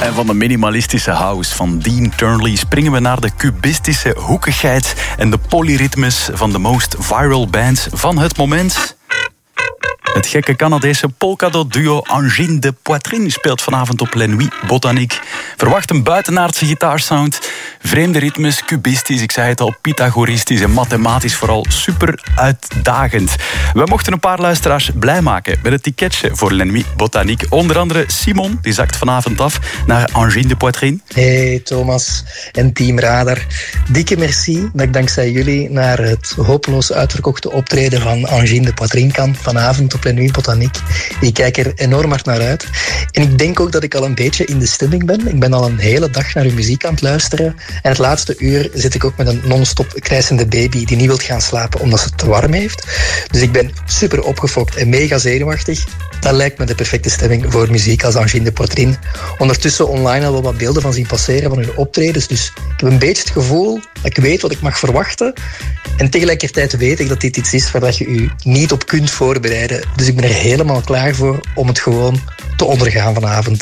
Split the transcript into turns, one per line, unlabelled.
En van de minimalistische house van Dean Turnley springen we naar de cubistische hoekigheid en de polyritmes van de most viral bands van het moment. Het gekke Canadese polkadot-duo Angine de Poitrine speelt vanavond op La Nuit Botanique. Verwacht een buitenaardse gitaarsound, vreemde ritmes, cubistisch, ik zei het al, pythagoristisch en mathematisch vooral super uitdagend. We mochten een paar luisteraars blij maken met het ticketje voor La Nuit Botanique. Onder andere Simon, die zakt vanavond af naar Angine de Poitrine.
Hey Thomas en Team Radar. Dikke merci dat ik dankzij jullie naar het hopeloos uitverkochte optreden van Angine de Poitrine kan vanavond op La Nuit Botanique. Ik kijk er enorm hard naar uit. En ik denk ook dat ik al een beetje in de stemming ben. Ik ben al een hele dag naar uw muziek aan het luisteren. En het laatste uur zit ik ook met een non-stop krijsende baby die niet wil gaan slapen omdat ze het te warm heeft. Dus ik ben super opgefokt en mega zenuwachtig. Dat lijkt me de perfecte stemming voor muziek als Angine de Poitrine. Ondertussen online al wel wat beelden van zien passeren van hun optredens. Dus ik heb een beetje het gevoel dat ik weet wat ik mag verwachten. En tegelijkertijd weet ik dat dit iets is waar dat je je niet op kunt voorbereiden. Dus ik ben er helemaal klaar voor om het gewoon te ondergaan vanavond.